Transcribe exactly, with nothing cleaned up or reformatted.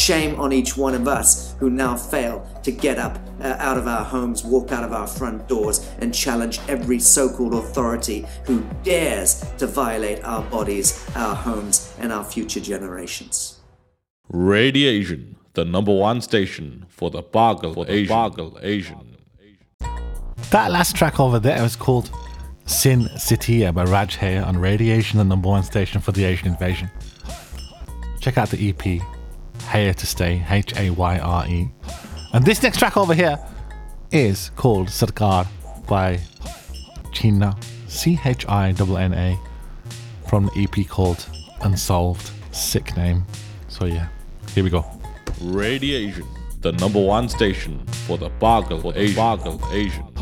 shame on each one of us who now fail to get up uh, out of our homes, walk out of our front doors, and challenge every so-called authority who dares to violate our bodies, our homes, and our future generations. Radiation, the number one station for the Bargal Asian. Bargal Asian. That last track over there was called Sin City by Raj Hayya on Radiation, the number one station for the Asian invasion. Check out the E P, Hayya to Stay, H A Y R E. And this next track over here is called Sarkar by China, C H I N N A, from the E P called Unsolved. Sick name. So yeah, here we go. Radiation, the number one station for the Bargal Asian. Bargal Asian.